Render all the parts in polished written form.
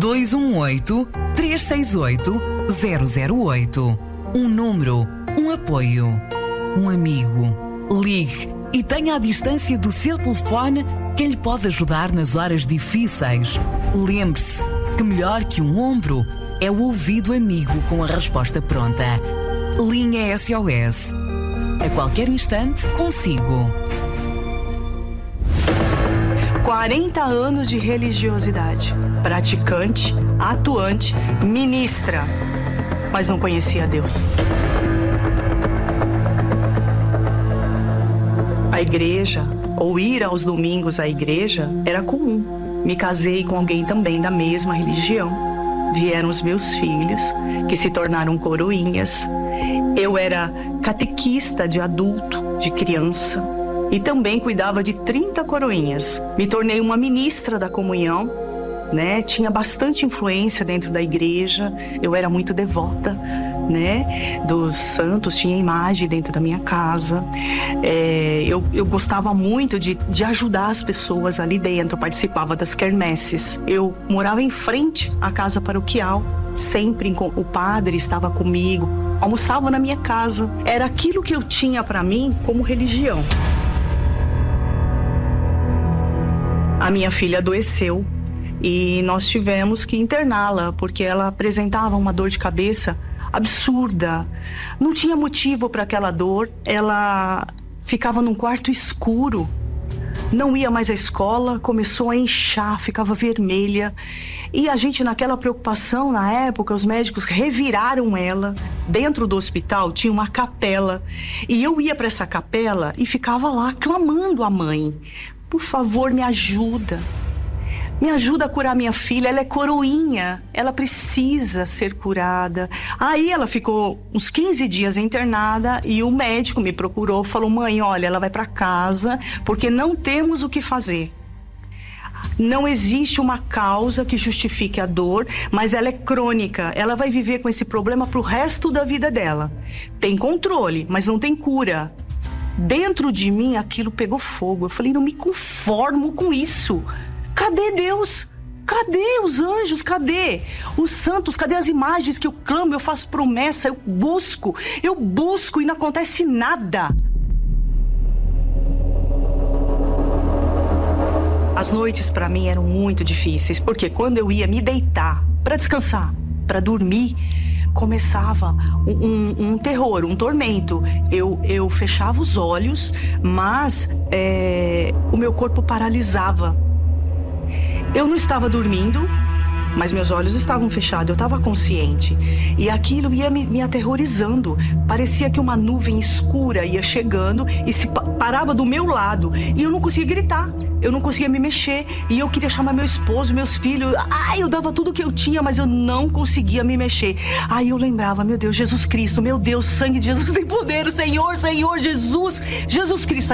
218-368-008. Um número, um apoio, um amigo. Ligue e tenha à distância do seu telefone quem lhe pode ajudar nas horas difíceis. Lembre-se que melhor que um ombro é o ouvido amigo com a resposta pronta. Linha SOS. A qualquer instante, consigo. 40 anos de religiosidade. Praticante, atuante, ministra. Mas não conhecia Deus. A igreja, ou ir aos domingos à igreja, era comum. Me casei com alguém também da mesma religião. Vieram os meus filhos, que se tornaram coroinhas. Eu era catequista de adulto, de criança. E também cuidava de 30 coroinhas. Me tornei uma ministra da comunhão, né? Tinha bastante influência dentro da igreja. Eu era muito devota, né? Dos santos, tinha imagem dentro da minha casa. Eu gostava muito de ajudar as pessoas ali dentro. Eu participava das quermesses. Eu morava em frente à casa paroquial. Sempre o padre estava comigo. Almoçava na minha casa. Era aquilo que eu tinha para mim como religião. A minha filha adoeceu e nós tivemos que interná-la porque ela apresentava uma dor de cabeça absurda. Não tinha motivo para aquela dor. Ela ficava num quarto escuro, não ia mais à escola, começou a inchar, ficava vermelha. E a gente, naquela preocupação, na época, os médicos reviraram ela. Dentro do hospital tinha uma capela. E eu ia para essa capela e ficava lá clamando à mãe: por favor, me ajuda. Me ajuda a curar minha filha, ela é coroinha, ela precisa ser curada. Aí ela ficou uns 15 dias internada e o médico me procurou, falou: mãe, olha, ela vai para casa porque não temos o que fazer. Não existe uma causa que justifique a dor, mas ela é crônica. Ela vai viver com esse problema pro resto da vida dela. Tem controle, mas não tem cura. Dentro de mim aquilo pegou fogo. Eu falei: não me conformo com isso. Cadê Deus? Cadê os anjos? Cadê os santos? Cadê as imagens que eu clamo, eu faço promessa, eu busco e não acontece nada. As noites para mim eram muito difíceis, porque quando eu ia me deitar para descansar, para dormir, começava um terror, um tormento. Eu fechava os olhos, mas o meu corpo paralisava. Eu não estava dormindo, mas meus olhos estavam fechados, eu estava consciente. E aquilo ia me aterrorizando. Parecia que uma nuvem escura ia chegando e se parava do meu lado. E eu não conseguia gritar, eu não conseguia me mexer. E eu queria chamar meu esposo, meus filhos. Eu dava tudo que eu tinha, mas eu não conseguia me mexer. Aí eu lembrava: meu Deus, Jesus Cristo, meu Deus, sangue de Jesus tem poder. Senhor, Jesus Cristo.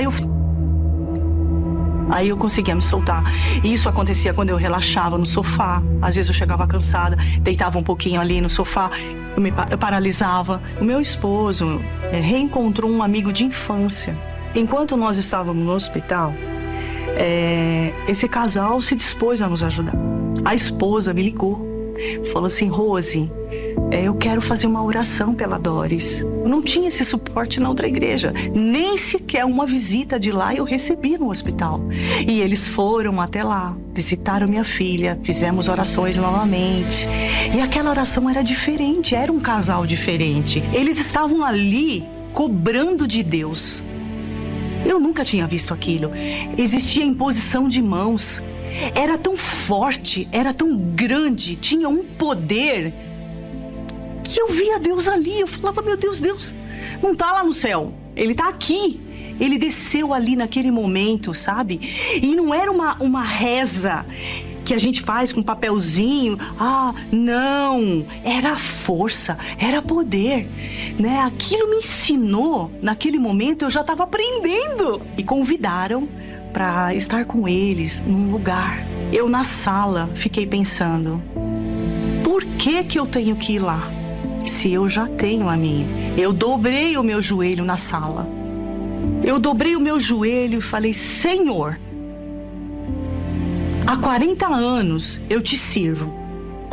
Aí eu conseguia me soltar. E isso acontecia quando eu relaxava no sofá. Às vezes eu chegava cansada, deitava um pouquinho ali no sofá, eu paralisava. O meu esposo reencontrou um amigo de infância. Enquanto nós estávamos no hospital, esse casal se dispôs a nos ajudar. A esposa me ligou, falou assim: Rose, eu quero fazer uma oração pela Doris. Eu não tinha esse suporte na outra igreja. Nem sequer uma visita de lá eu recebi no hospital. E eles foram até lá, visitaram minha filha, fizemos orações novamente. E aquela oração era diferente, era um casal diferente. Eles estavam ali cobrando de Deus. Eu nunca tinha visto aquilo. Existia imposição de mãos. Era tão forte, era tão grande, tinha um poder que eu via Deus ali. Eu falava: meu Deus, Deus não tá lá no céu, Ele tá aqui. Ele desceu ali naquele momento, sabe? E não era uma reza que a gente faz com papelzinho. Não, era força, era poder, né? Aquilo me ensinou, naquele momento eu já estava aprendendo. E convidaram para estar com eles num lugar. Eu na sala fiquei pensando: por que eu tenho que ir lá? Se eu já tenho a minha. Eu dobrei o meu joelho na sala. Eu dobrei o meu joelho e falei: Senhor, há 40 anos eu te sirvo.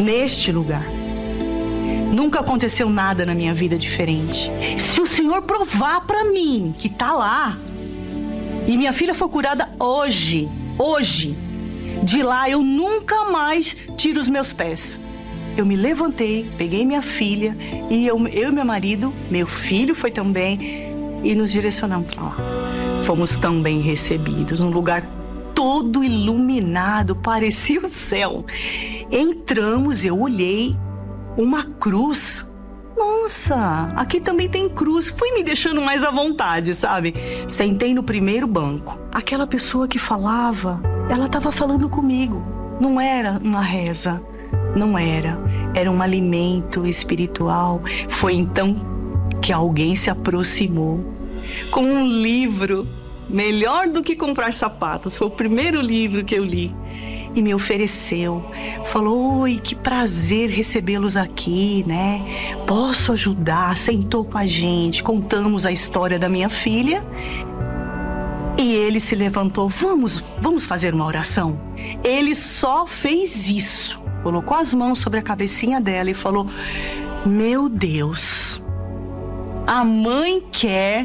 neste lugar. Nunca aconteceu nada na minha vida diferente. Se o Senhor provar para mim que tá lá, e minha filha foi curada hoje, de lá eu nunca mais tiro os meus pés. Eu me levantei, peguei minha filha, e eu e meu marido, meu filho foi também, e nos direcionamos para lá. Fomos tão bem recebidos, um lugar todo iluminado, parecia o céu. Entramos, eu olhei, uma cruz. Nossa, aqui também tem cruz. Fui me deixando mais à vontade, sabe? Sentei no primeiro banco. Aquela pessoa que falava, ela estava falando comigo. Não era uma reza, não era. Era um alimento espiritual. Foi então que alguém se aproximou com um livro, melhor do que comprar sapatos. Foi o primeiro livro que eu li. E me ofereceu, falou: oi, que prazer recebê-los aqui, né? Posso ajudar? Sentou com a gente, contamos a história da minha filha. E ele se levantou: vamos fazer uma oração? Ele só fez isso, colocou as mãos sobre a cabecinha dela e falou: meu Deus, a mãe quer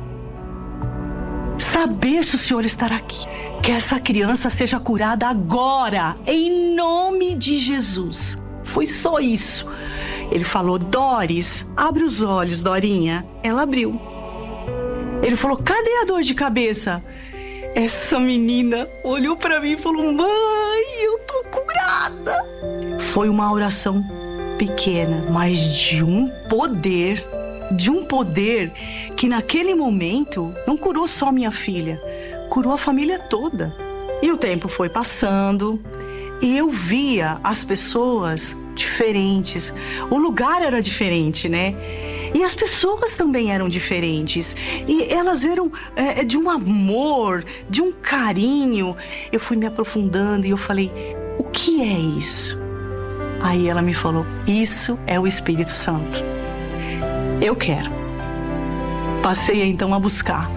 saber se o Senhor estará aqui. Que essa criança seja curada agora, em nome de Jesus. Foi só isso. Ele falou: Doris, abre os olhos, Dorinha. Ela abriu. Ele falou: cadê a dor de cabeça? Essa menina olhou para mim e falou: mãe, eu tô curada. Foi uma oração pequena, mas de um poder que naquele momento não curou só minha filha, curou a família toda. E o tempo foi passando e eu via as pessoas diferentes. O lugar era diferente, né? E as pessoas também eram diferentes. E elas eram de um amor, de um carinho. Eu fui me aprofundando e eu falei: o que é isso? Aí ela me falou: isso é o Espírito Santo. Eu quero. Passei então a buscar.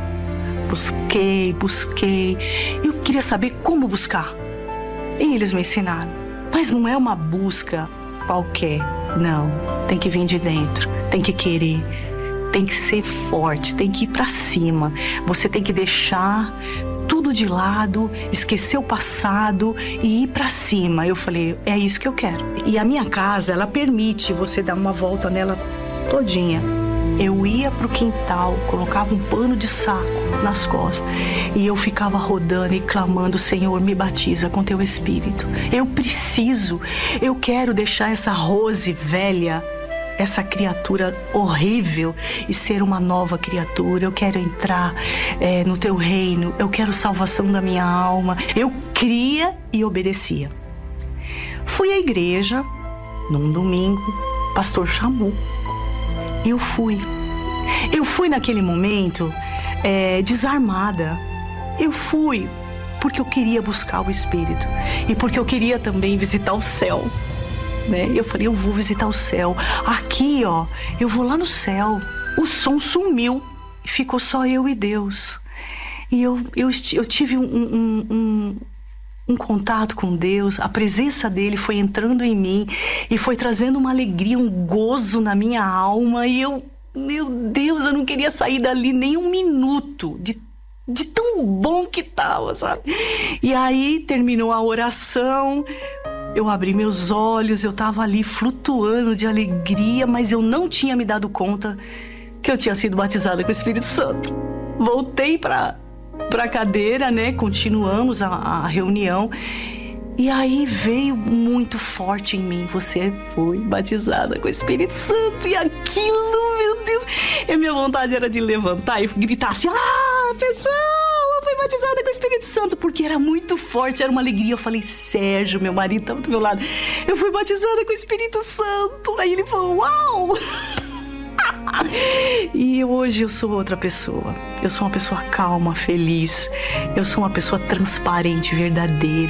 Busquei. Eu queria saber como buscar. E eles me ensinaram. Mas não é uma busca qualquer. Não. Tem que vir de dentro. Tem que querer. Tem que ser forte. Tem que ir pra cima. Você tem que deixar tudo de lado, esquecer o passado e ir pra cima. Eu falei: é isso que eu quero. E a minha casa, ela permite você dar uma volta nela todinha. Eu ia pro quintal, colocava um pano de saco nas costas e eu ficava rodando e clamando: Senhor, me batiza com teu Espírito. Eu quero deixar essa Rose velha, essa criatura horrível, e ser uma nova criatura. Eu quero entrar no teu reino, eu quero salvação da minha alma. Eu cria e obedecia. Fui à igreja num domingo, o pastor chamou. Eu fui naquele momento desarmada. Eu fui porque eu queria buscar o Espírito e porque eu queria também visitar o céu, né? Eu falei: eu vou visitar o céu. Aqui, ó, eu vou lá no céu. O som sumiu e ficou só eu e Deus. E eu tive um contato com Deus. A presença dele foi entrando em mim e foi trazendo uma alegria, um gozo na minha alma. E meu Deus, eu não queria sair dali nem um minuto de tão bom que tava, sabe? E aí terminou a oração, eu abri meus olhos, eu tava ali flutuando de alegria, mas eu não tinha me dado conta que eu tinha sido batizada com o Espírito Santo. Voltei pra cadeira, né? Continuamos a reunião. E aí veio muito forte em mim: você foi batizada com o Espírito Santo. E aquilo, meu Deus, a minha vontade era de levantar e gritar assim: pessoal, eu fui batizada com o Espírito Santo, porque era muito forte, era uma alegria. Eu falei: Sérgio, meu marido estava do meu lado, eu fui batizada com o Espírito Santo. Aí ele falou: uau! E hoje eu sou outra pessoa. Eu sou uma pessoa calma, feliz. Eu sou uma pessoa transparente, verdadeira.